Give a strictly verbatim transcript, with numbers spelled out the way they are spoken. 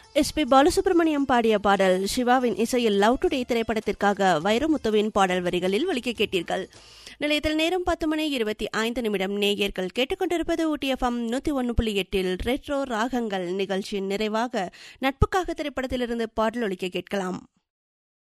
S B Balasubramaniam பாடிய பாடல் சிவாவின் இசையில் லவ் டுடே திரைப்படத்திற்காக வைரமுத்துவின் பாடல் வரிகளில் ஒலிக்க கேட்டீர்கள். நிலையத்தில் நேரம் பத்து மணி இருபத்தி ஐந்து நிமிடம். நேயர்கள் கேட்டுக்கொண்டிருப்பது ஊட்டி எஃப்எம் நூத்தி ஒன்னு புள்ளி எட்டில் ரெட்ரோ ராகங்கள் நிகழ்ச்சியின் நிறைவாக நட்புக்காக திரைப்படத்திலிருந்து பாடல் ஒலிக்க கேட்கலாம்.